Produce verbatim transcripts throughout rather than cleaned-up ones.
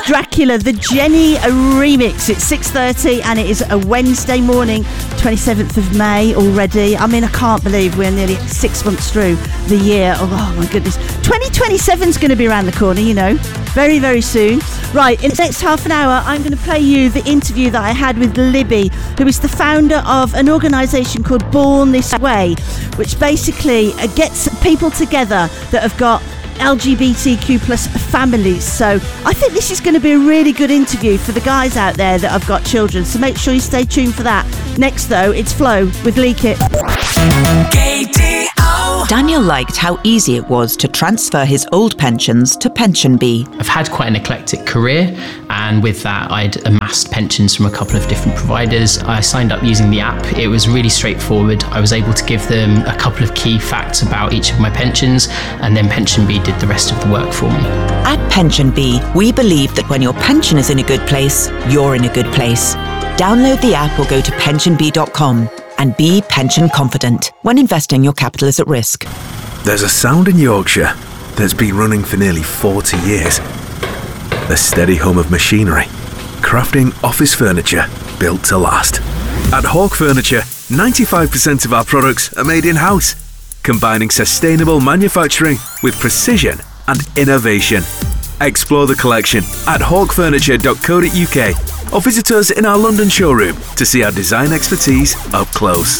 Dracula, the Jenny remix. It's six thirty and it is a Wednesday morning, twenty-seventh of May already. I mean, I can't believe we're nearly six months through the year. Oh, my goodness. twenty twenty-seven is going to be around the corner, you know, very, very soon. Right, in the next half an hour, I'm going to play you the interview that I had with Libby, who is the founder of an organisation called Born This Way, which basically gets people together that have got L G B T Q plus families. So I think this is going to be a really good interview for the guys out there that have got children. So make sure you stay tuned for that. Next, though, it's Flo with Leak It. K D O. Daniel liked how easy it was to transfer his old pensions to PensionBee. I've had quite an eclectic career, and with that I'd amassed pensions from a couple of different providers. I signed up using the app. It was really straightforward. I was able to give them a couple of key facts about each of my pensions, and then PensionBee did the rest of the work for me. At PensionBee, we believe that when your pension is in a good place, you're in a good place. Download the app or go to pension bee dot com and be pension confident when investing your capital is at risk. There's a sound in Yorkshire that's been running for nearly forty years. The steady hum of machinery, crafting office furniture built to last. At Hawk Furniture, ninety-five percent of our products are made in-house, combining sustainable manufacturing with precision and innovation. Explore the collection at hawk furniture dot co dot U K or visit us in our London showroom to see our design expertise up close.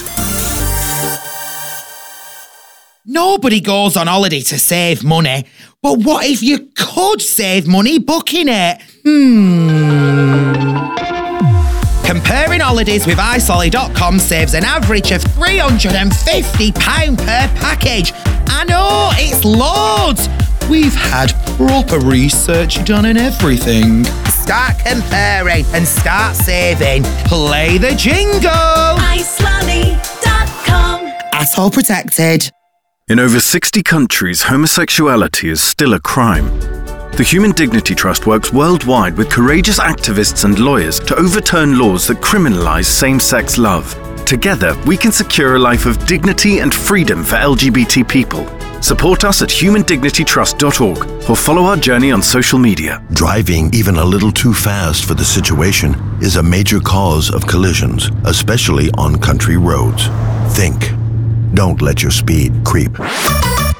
Nobody goes on holiday to save money, but what if you could save money booking it? Hmm. Comparing holidays with i solly dot com saves an average of three hundred fifty pounds per package. I know, it's loads. We've had proper research done and everything. Start comparing and start saving. Play the jingle. i solly dot com. Asshole protected. In over sixty countries, homosexuality is still a crime. The Human Dignity Trust works worldwide with courageous activists and lawyers to overturn laws that criminalize same-sex love. Together, we can secure a life of dignity and freedom for L G B T people. Support us at human dignity trust dot org or follow our journey on social media. Driving even a little too fast for the situation is a major cause of collisions, especially on country roads. Think. Don't let your speed creep.